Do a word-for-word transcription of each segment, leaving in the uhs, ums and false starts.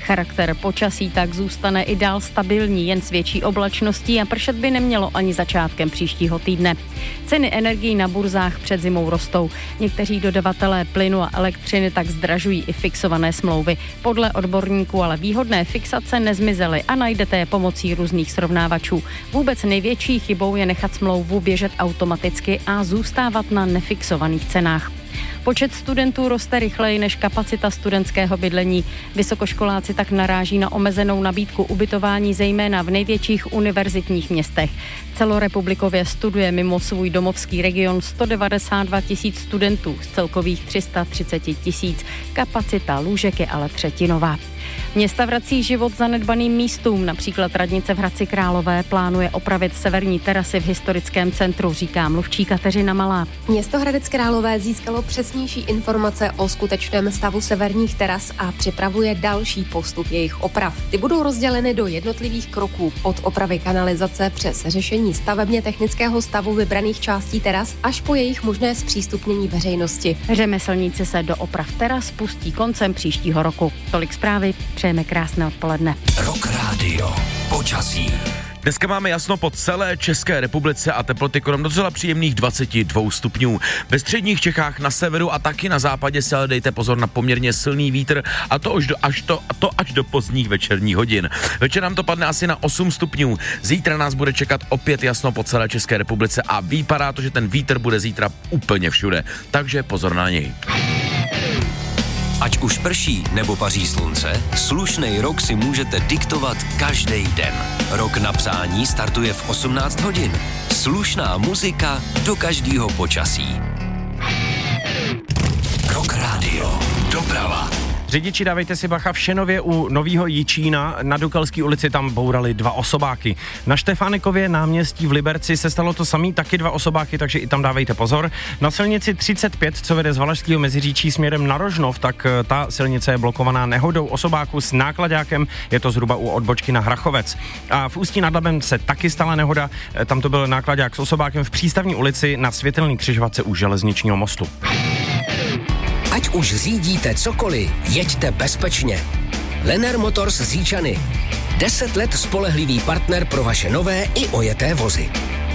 Charakter počasí tak zůstane i dál stabilní, jen s větší oblačností a pršet by nemělo ani začátkem příštího týdne. Ceny energií na burzách před zimou rostou. Někteří dodavatelé plynu a elektřiny tak zdražují i fixované smlouvy. Podle odborníků ale výhodné fixace nezmizely a najdete je pomocí různých srovnávačů. Vůbec největší chybou je nechat smlouvu běžet automaticky a zůstávat na nefixovaných cenách. Počet studentů roste rychleji než kapacita studentského bydlení. Vysokoškoláci tak naráží na omezenou nabídku ubytování zejména v největších univerzitních městech. Celorepublikově studuje mimo svůj domovský region sto devadesát dva tisíc studentů z celkových tři sta třicet tisíc. Kapacita lůžek je ale třetinová. Města vrací život zanedbaným místům, například radnice v Hradci Králové plánuje opravit severní terasy v historickém centru, říká mluvčí Kateřina Malá. Město Hradec Králové získalo přesnější informace o skutečném stavu severních teras a připravuje další postup jejich oprav. Ty budou rozděleny do jednotlivých kroků od opravy kanalizace přes řešení stavebně technického stavu vybraných částí teras až po jejich možné zpřístupnění veřejnosti. Řemeslníci se do oprav teras pustí koncem příštího roku. Tolik zprávy, přejeme krásné odpoledne. Rock Radio. Počasí. Dneska máme jasno po celé České republice a teploty kolem docela příjemných dvacet dva stupňů. Ve středních Čechách na severu a taky na západě se ale dejte pozor na poměrně silný vítr a to až do, až to, a to až do pozdních večerních hodin. Večer nám to padne asi na osm stupňů. Zítra nás bude čekat opět jasno po celé České republice a vypadá to, že ten vítr bude zítra úplně všude. Takže pozor na něj. Ať už prší nebo paří slunce, slušnej rok si můžete diktovat každý den. Rok na přání startuje v osmnáct hodin. Slušná muzika do každého počasí. Rock Radio. Doprava. Řidiči, dávejte si bacha, v Šenově u Novýho Jičína na Dukelské ulici tam bourali dva osobáky. Na Štefánekově náměstí v Liberci se stalo to samý, taky dva osobáky, takže i tam dávejte pozor. Na silnici třicet pět, co vede z Valašského Meziříčí směrem na Rožnov, tak ta silnice je blokovaná nehodou osobáku s nákladákem, je to zhruba u odbočky na Hrachovec. A v Ústí nad Labem se taky stala nehoda, tam to byl nákladák s osobákem v Přístavní ulici na Světelné křižovatce u železničního mostu. Ať už řídíte cokoliv, jeďte bezpečně. Lenner Motors Říčany. Deset let spolehlivý partner pro vaše nové i ojeté vozy.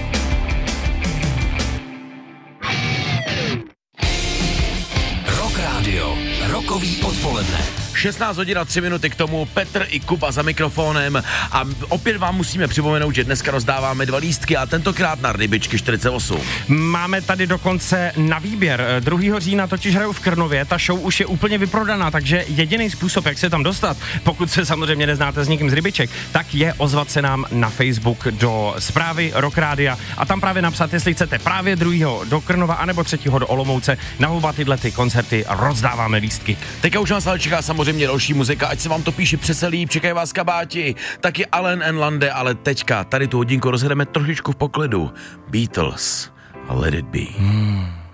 Rock Radio. Rokový odpoledne. šestnáct hodin a tři minuty k tomu, Petr i Kuba za mikrofonem a opět vám musíme připomenout, že dneska rozdáváme dva lístky a tentokrát na Rybičky čtyřicet osm. Máme tady dokonce na výběr. druhého října totiž hrajou v Krnově, ta show už je úplně vyprodaná, takže jediný způsob, jak se tam dostat, pokud se samozřejmě neznáte s někým z Rybiček, tak je ozvat se nám na Facebook do zprávy Rock Rádia a tam právě napsat, jestli chcete právě druhého do Krnova anebo třetího do Olomouce. Na oba tyhle ty koncerty rozdáváme lístky. Teďka už nás ale čeká samozřejmě další muzika, ať se vám to píše přes líp, čekají vás kabáti, taky Allen and Lande, ale teďka tady tu hodinku rozhrajeme trošičku v poklidu. Beatles, Let It Be. Hmm.